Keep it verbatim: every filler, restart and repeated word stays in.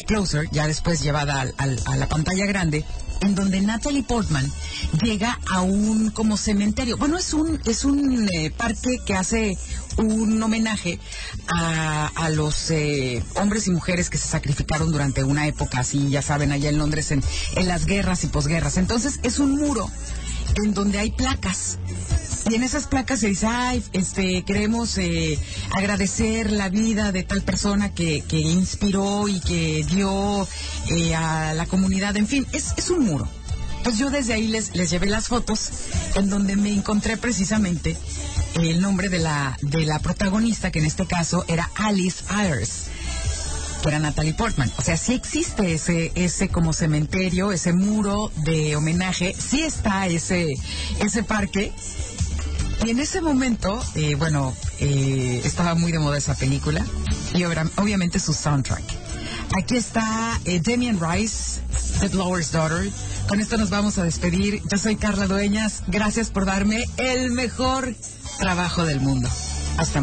Closer, ya después llevada al, al, a la pantalla grande, en donde Natalie Portman llega a un como cementerio. Bueno, es un es un eh, parque que hace un homenaje a, a los eh, hombres y mujeres que se sacrificaron durante una época así, ya saben, allá en Londres, en, en las guerras y posguerras. Entonces, es un muro en donde hay placas. Y en esas placas se dice, ay, este, queremos eh, agradecer la vida de tal persona que, que inspiró y que dio eh, a la comunidad. En fin, es, es un muro. Entonces yo desde ahí les, les llevé las fotos en donde me encontré precisamente el nombre de la, de la protagonista, que en este caso era Alice Ayers, que era Natalie Portman. O sea, sí existe ese, ese como cementerio, ese muro de homenaje, sí está ese, ese parque. Y en ese momento, eh, bueno, eh, estaba muy de moda esa película y obra, obviamente su soundtrack. Aquí está eh, Damien Rice, The Blower's Daughter. Con esto nos vamos a despedir. Yo soy Carla Dueñas. Gracias por darme el mejor trabajo del mundo. Hasta mañana.